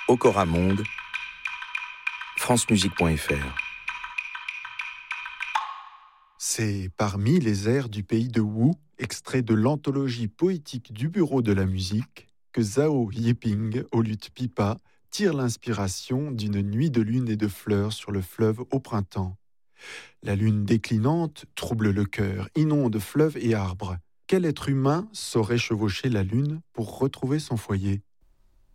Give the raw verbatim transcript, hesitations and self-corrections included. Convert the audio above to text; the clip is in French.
Okora Monde, francemusique point f r. C'est parmi les airs du pays de Wu, extrait de l'anthologie poétique du Bureau de la musique, que Zhao Yiping, au luth pipa, tire l'inspiration d'une nuit de lune et de fleurs sur le fleuve au printemps. La lune déclinante trouble le cœur, inonde fleuves et arbres. Quel être humain saurait chevaucher la lune pour retrouver son foyer ?